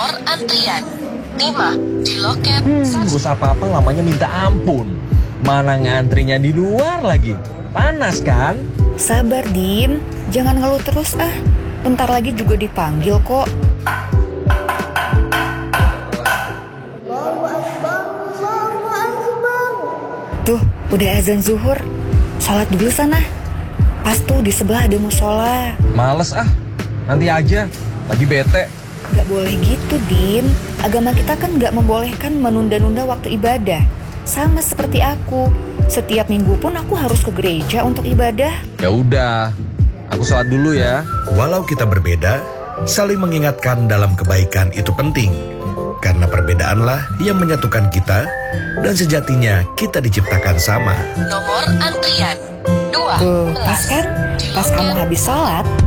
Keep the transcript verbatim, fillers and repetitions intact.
Nomor antrian lima di loket. Hmm, bus apa-apa lamanya minta ampun. Mana ngantrinya di luar lagi. Panas kan? Sabar, Din. Jangan ngeluh terus ah. Bentar lagi juga dipanggil kok. Tuh, udah azan zuhur. Sholat dulu sana. Pas tuh di sebelah ada musola. Males ah. Nanti aja. Lagi bete. Gak boleh gitu, Din. Agama kita kan gak membolehkan menunda-nunda waktu ibadah. Sama seperti aku. Setiap minggu pun aku harus ke gereja untuk ibadah. Ya udah. Aku sholat dulu ya. Walau kita berbeda, saling mengingatkan dalam kebaikan itu penting. Karena perbedaanlah yang menyatukan kita, dan sejatinya kita diciptakan sama. Nomor antrian dua. Tuh, pas kan? Pas kamu habis sholat,